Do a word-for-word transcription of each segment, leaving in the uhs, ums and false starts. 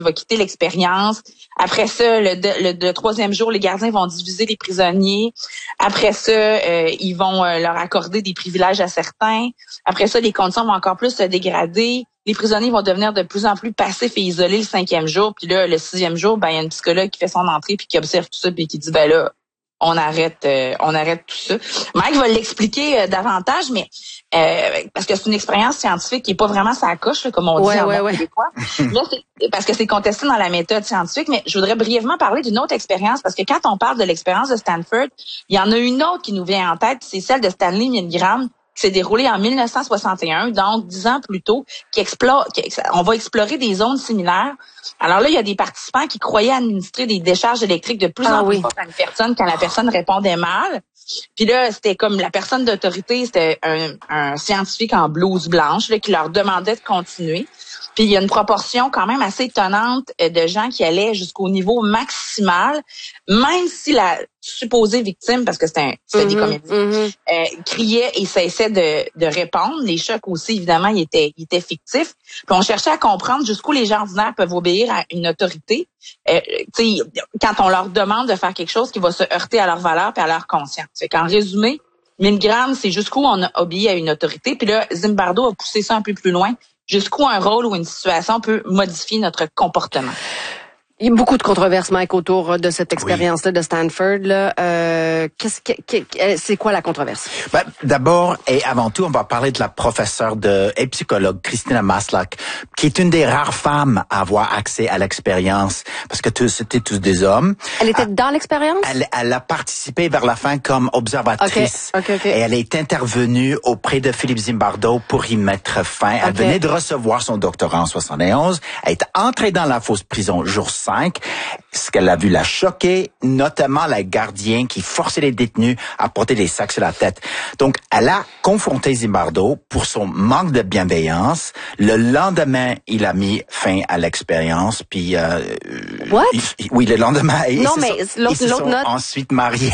va quitter l'expérience. Après ça, le, le, le troisième jour, les gardiens vont diviser les prisonniers. Après ça, euh, ils vont euh, leur accorder des privilèges à certains. Après ça, les conditions vont encore plus se dégrader. Les prisonniers vont devenir de plus en plus passifs et isolés le cinquième jour. Puis là, le sixième jour, ben il y a une psychologue qui fait son entrée puis qui observe tout ça puis qui dit, ben là, on arrête euh, on arrête tout ça. Mike va l'expliquer euh, davantage, mais euh, parce que c'est une expérience scientifique qui est pas vraiment sa coche, là, comme on ouais, dit en ouais, bon ouais. québécois. Là, c'est parce que c'est contesté dans la méthode scientifique, mais je voudrais brièvement parler d'une autre expérience, parce que quand on parle de l'expérience de Stanford, il y en a une autre qui nous vient en tête, c'est celle de Stanley Milgram, qui s'est déroulée en mille neuf cent soixante et un, donc dix ans plus tôt, qui explore, qui, on va explorer des zones similaires. Alors là, il y a des participants qui croyaient administrer des décharges électriques de plus ah, en plus oui. fortes à une personne quand la personne répondait mal. Puis là, c'était comme la personne d'autorité, c'était un, un scientifique en blouse blanche là, qui leur demandait de continuer. Puis il y a une proportion quand même assez étonnante de gens qui allaient jusqu'au niveau maximal, même si la supposée victime, parce que c'était, un, c'était mm-hmm, des comédiens, mm-hmm. euh, criait et cessait de, de répondre. Les chocs aussi, évidemment, ils étaient, ils étaient fictifs. Puis on cherchait à comprendre jusqu'où les gens ordinaires peuvent obéir à une autorité. Euh, tu sais, quand on leur demande de faire quelque chose qui va se heurter à leurs valeurs et à leur conscience. Fait qu'en résumé, Milgram, c'est jusqu'où on a obéi à une autorité. Puis là, Zimbardo a poussé ça un peu plus loin. Jusqu'où un rôle ou une situation peut modifier notre comportement. Il y a beaucoup de controverses, Mike, autour de cette expérience-là oui. de Stanford. Là. Euh, qu'est-ce que, c'est quoi la controverse? Ben, d'abord et avant tout, on va parler de la professeure de, et psychologue Christina Maslach, qui est une des rares femmes à avoir accès à l'expérience, parce que tous, c'était tous des hommes. Elle était dans l'expérience? Elle, elle a participé vers la fin comme observatrice. Okay. Okay, okay. Et elle est intervenue auprès de Philippe Zimbardo pour y mettre fin. Elle okay. venait de recevoir son doctorat en soixante et onze. Elle est entrée dans la fausse prison jour cinq. Ce qu'elle a vu la choquer, notamment les gardiens qui forçaient les détenus à porter des sacs sur la tête. Donc, elle a confronté Zimbardo pour son manque de bienveillance. Le lendemain, il a mis fin à l'expérience. Puis, euh, What? Il, oui, le lendemain, ils non, se mais sont, l'autre, ils se l'autre sont note... ensuite mariés.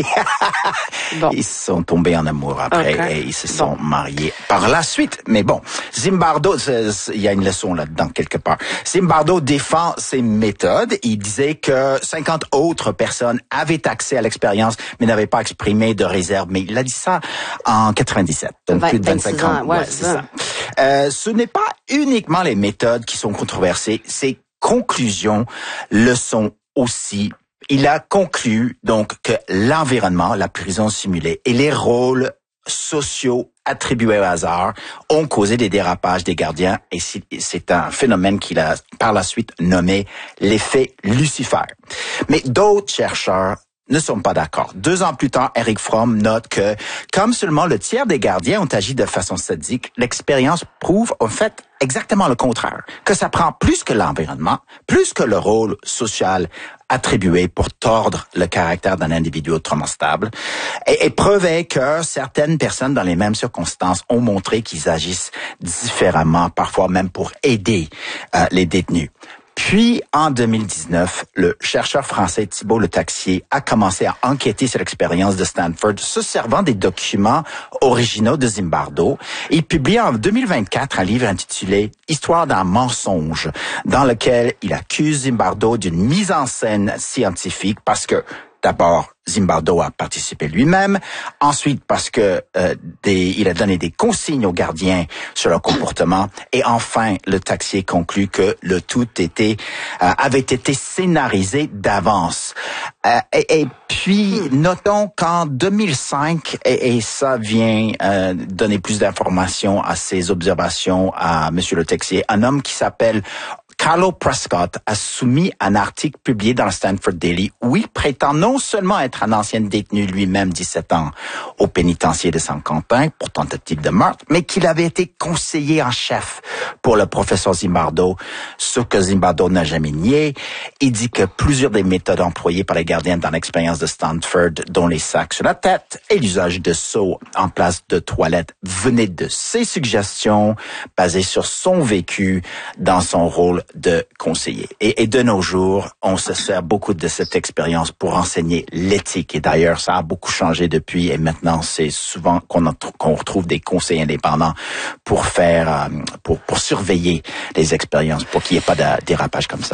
Bon. Ils se sont tombés en amour après okay. et ils se sont bon. mariés par la suite. Mais bon, Zimbardo, il y a une leçon là-dedans quelque part. Zimbardo défend ses méthodes. Il disait que cinquante autres personnes avaient accès à l'expérience, mais n'avaient pas exprimé de réserve. Mais il a dit ça en quatre-vingt-dix-sept, donc vingt, plus de vingt-cinq ans. Ouais, ouais, c'est ça. ça. Euh, ce n'est pas uniquement les méthodes qui sont controversées, ses conclusions le sont aussi. Il a conclu donc que l'environnement, la prison simulée et les rôles sociaux attribués au hasard ont causé des dérapages des gardiens et c'est un phénomène qu'il a par la suite nommé l'effet Lucifer. Mais d'autres chercheurs ne sont pas d'accord. Deux ans plus tard, Eric Fromm note que, comme seulement le tiers des gardiens ont agi de façon sadique, l'expérience prouve en fait exactement le contraire, que ça prend plus que l'environnement, plus que le rôle social attribué pour tordre le caractère d'un individu autrement stable, et, et prouver que certaines personnes dans les mêmes circonstances ont montré qu'ils agissent différemment, parfois même pour aider euh, les détenus. Puis, en deux mille dix-neuf, le chercheur français Thibault Le Taxier a commencé à enquêter sur l'expérience de Stanford, se servant des documents originaux de Zimbardo. Il publie en deux mille vingt-quatre un livre intitulé « Histoire d'un mensonge », dans lequel il accuse Zimbardo d'une mise en scène scientifique parce que, d'abord, Zimbardo a participé lui-même. Ensuite, parce que euh, des, il a donné des consignes aux gardiens sur leur comportement. Et enfin, le Taxier conclut que le tout était euh, avait été scénarisé d'avance. Euh, et, et puis, notons qu'en deux mille cinq, et, et ça vient euh, donner plus d'informations à ces observations à Monsieur Le Taxier, un homme qui s'appelle Carlo Prescott a soumis un article publié dans le Stanford Daily où il prétend non seulement être un ancien détenu lui-même dix-sept ans au pénitencier de Saint-Quentin pour tentative de meurtre, mais qu'il avait été conseiller en chef pour le professeur Zimbardo, ce que Zimbardo n'a jamais nié. Il dit que plusieurs des méthodes employées par les gardiens dans l'expérience de Stanford, dont les sacs sur la tête et l'usage de seaux en place de toilettes, venaient de ses suggestions basées sur son vécu dans son rôle de conseiller. Et, et de nos jours, on se sert beaucoup de cette expérience pour enseigner l'éthique. Et d'ailleurs, ça a beaucoup changé depuis. Et maintenant, c'est souvent qu'on, a, qu'on retrouve des conseils indépendants pour faire, pour, pour surveiller les expériences, pour qu'il n'y ait pas de dérapage comme ça.